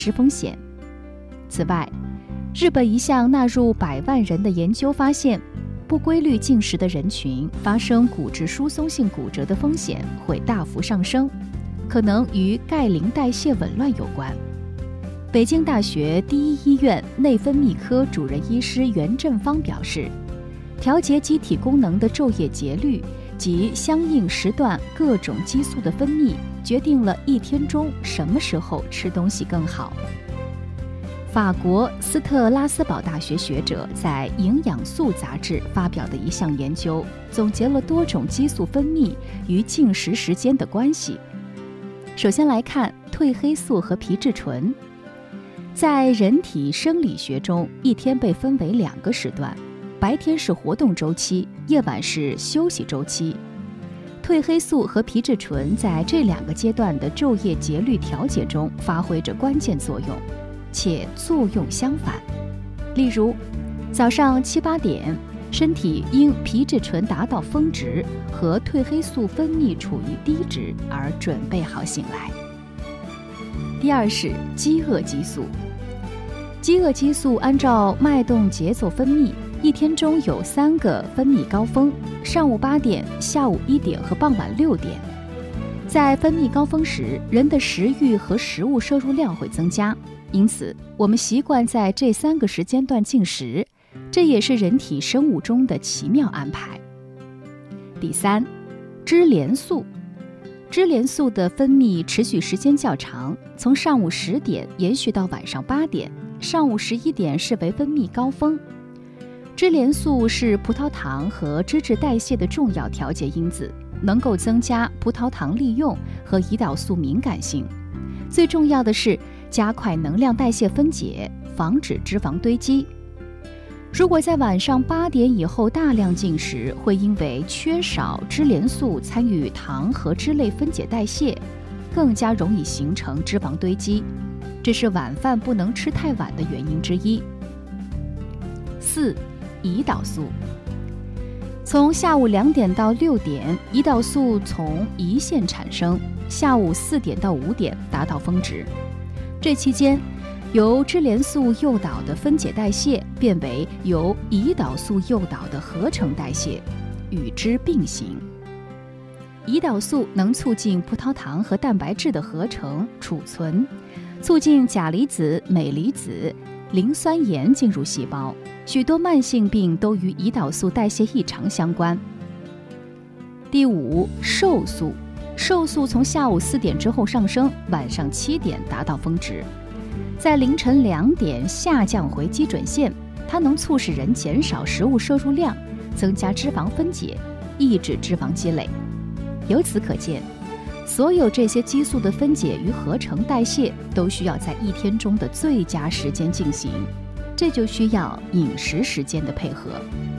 脂风险。此外，日本一项纳入100万人的研究发现，不规律进食的人群发生骨质疏松性骨折的风险会大幅上升，可能与钙磷代谢紊乱有关。北京大学第一医院内分泌科主任医师袁振芳表示，调节机体功能的昼夜节律及相应时段各种激素的分泌，决定了一天中什么时候吃东西更好。法国斯特拉斯堡大学学者在《营养素》杂志发表的一项研究，总结了多种激素分泌与进食时间的关系。首先来看褪黑素和皮质醇。在人体生理学中，一天被分为2个时段，白天是活动周期，夜晚是休息周期。褪黑素和皮质醇在这2个阶段的昼夜节律调节中发挥着关键作用，且作用相反。例如，早上7、8点，身体因皮质醇达到峰值和褪黑素分泌处于低值而准备好醒来。第二是饥饿激素。饥饿激素按照脉动节奏分泌，一天中有3个分泌高峰：上午8点、下午1点和傍晚6点。在分泌高峰时，人的食欲和食物摄入量会增加，因此我们习惯在这3个时间段进食，这也是人体生物钟的奇妙安排。第三，脂联素。脂联素的分泌持续时间较长，从上午10点延续到晚上8点，上午11点视为分泌高峰。脂联素是葡萄糖和脂质代谢的重要调节因子，能够增加葡萄糖利用和胰岛素敏感性。最重要的是加快能量代谢分解，防止脂肪堆积。如果在晚上8点以后大量进食，会因为缺少脂联素参与糖和脂类分解代谢，更加容易形成脂肪堆积，这是晚饭不能吃太晚的原因之一。4. 胰岛素。从下午2点到6点，胰岛素从胰腺产生，下午4点到5点达到峰值。这期间，由脂联素诱导的分解代谢变为由胰岛素诱导的合成代谢，与之并行。胰岛素能促进葡萄糖和蛋白质的合成、储存，促进钾离子、镁离子、磷酸盐进入细胞。许多慢性病都与胰岛素代谢异常相关。第5，瘦素。瘦素从下午4点之后上升，晚上7点达到峰值，在凌晨2点下降回基准线。它能促使人减少食物摄入量，增加脂肪分解，抑制脂肪积累。由此可见，所有这些激素的分解与合成代谢都需要在一天中的最佳时间进行，这就需要饮食时间的配合。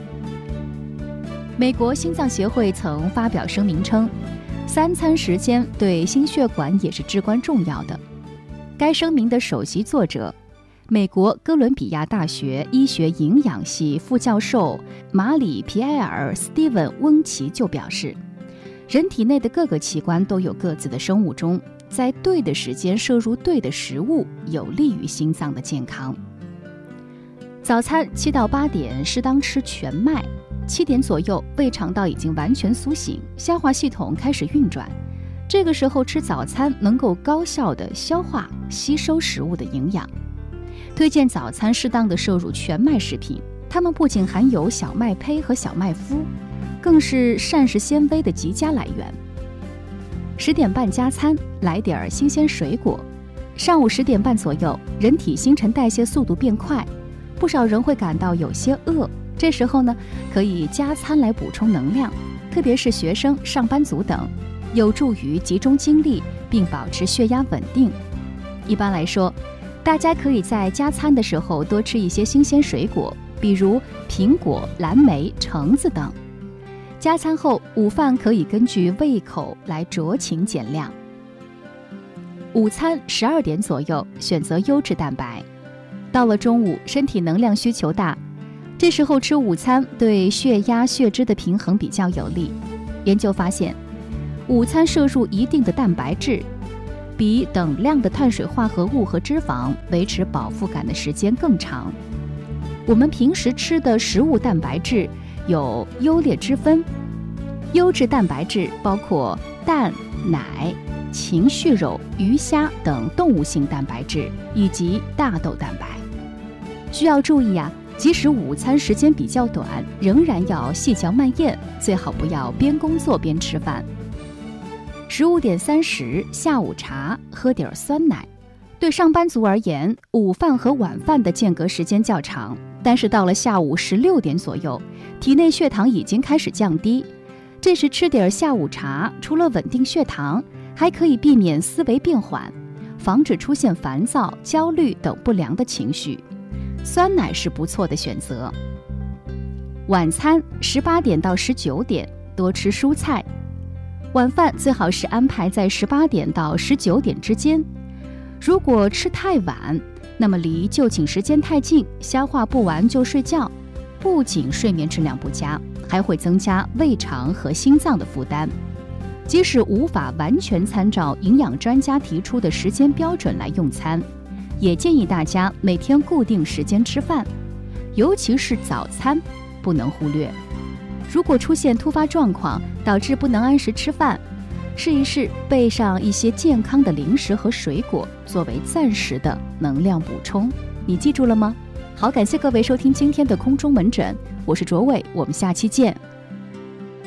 美国心脏协会曾发表声明称，3餐时间对心血管也是至关重要的。该声明的首席作者，美国哥伦比亚大学医学营养系副教授马里皮埃尔·斯蒂文·温奇就表示，人体内的各个器官都有各自的生物钟，在对的时间摄入对的食物，有利于心脏的健康。早餐7到8点适当吃全麦，7点左右胃肠道已经完全苏醒，消化系统开始运转。这个时候吃早餐能够高效地消化吸收食物的营养。推荐早餐适当的摄入全麦食品，它们不仅含有小麦胚和小麦麸，更是膳食纤维的极佳来源。10点半加餐，来点新鲜水果。上午10点半左右，人体新陈代谢速度变快，不少人会感到有些饿，这时候呢，可以加餐来补充能量，特别是学生、上班族等，有助于集中精力并保持血压稳定。一般来说，大家可以在加餐的时候多吃一些新鲜水果，比如苹果、蓝莓、橙子等。加餐后，午饭可以根据胃口来酌情减量。午餐12点左右选择优质蛋白。到了中午，身体能量需求大，这时候吃午餐对血压、血脂的平衡比较有利。研究发现，午餐摄入一定的蛋白质， 比等量的碳水化合物和脂肪维持饱腹感的时间更长。我们平时吃的食物蛋白质有优劣之分，优质蛋白质包括蛋、奶、禽畜肉、鱼虾等动物性蛋白质以及大豆蛋白。需要注意即使午餐时间比较短，仍然要细嚼慢咽，最好不要边工作边吃饭。15点30下午茶，喝点酸奶。对上班族而言，午饭和晚饭的间隔时间较长，但是到了下午16点左右，体内血糖已经开始降低。这时吃点下午茶，除了稳定血糖，还可以避免思维变缓，防止出现烦躁、焦虑等不良的情绪。酸奶是不错的选择。晚餐18点到19点，多吃蔬菜。晚饭最好是安排在18点到19点之间。如果吃太晚，那么离就寝时间太近，消化不完就睡觉，不仅睡眠质量不佳，还会增加胃肠和心脏的负担。即使无法完全参照营养专家提出的时间标准来用餐，也建议大家每天固定时间吃饭，尤其是早餐不能忽略。如果出现突发状况导致不能按时吃饭，试一试备上一些健康的零食和水果，作为暂时的能量补充。你记住了吗？好，感谢各位收听今天的空中门诊，我是卓伟，我们下期见。